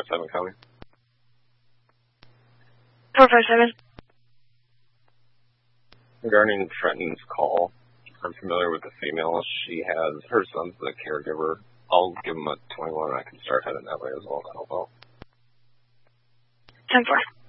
457 County. 457. Regarding Trenton's call, I'm familiar with the female. She has, her son's the caregiver. I'll give him a 21 and I can start heading that way as well to help out. 10-4.